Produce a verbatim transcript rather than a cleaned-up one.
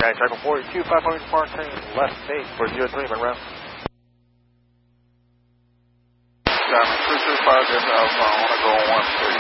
Okay, track forty-two, five hundred departure, left base for zero three, Monroe. Diamond three three five, Delta Alpha, I want to go on one three.